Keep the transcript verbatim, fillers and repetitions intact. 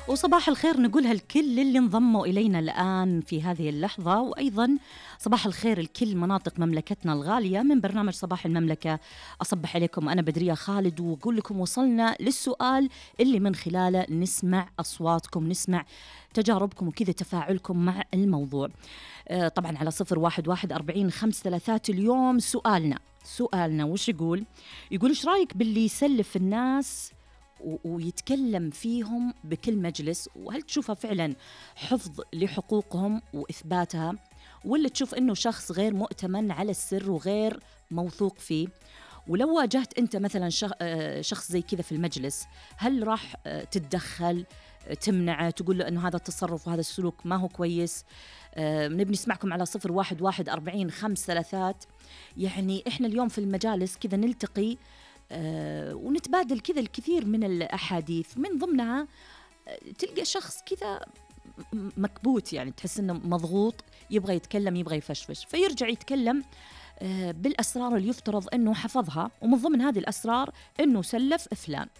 وصباح الخير نقولها لكل اللي انضموا إلينا الآن في هذه اللحظة، وأيضا صباح الخير لكل مناطق مملكتنا الغالية. من برنامج صباح المملكة أصبح عليكم أنا بدرية خالد، وأقول لكم وصلنا للسؤال اللي من خلاله نسمع أصواتكم، نسمع تجاربكم وكذا تفاعلكم مع الموضوع. آه طبعا على صفر واحد واحد أربعين خمس ثلاثات. اليوم سؤالنا سؤالنا وش يقول؟ يقول إيش رأيك باللي يسلف الناس ويتكلم فيهم بكل مجلس؟ وهل تشوفها فعلا حفظ لحقوقهم وإثباتها، ولا تشوف أنه شخص غير مؤتمن على السر وغير موثوق فيه؟ ولو واجهت أنت مثلا شخص زي كذا في المجلس، هل راح تتدخل تمنعه، تقول له أنه هذا التصرف وهذا السلوك ما هو كويس؟ نبني نسمعكم على صفر واحد واحد أربعين خمس ثلاثات. يعني إحنا اليوم في المجالس كذا نلتقي أه ونتبادل كذا الكثير من الأحاديث، من ضمنها أه تلقى شخص كذا مكبوت، يعني تحس إنه مضغوط، يبغى يتكلم يبغى يفشفش، فيرجع يتكلم أه بالأسرار اللي يفترض إنه حفظها، ومن ضمن هذه الأسرار إنه سلف فلان.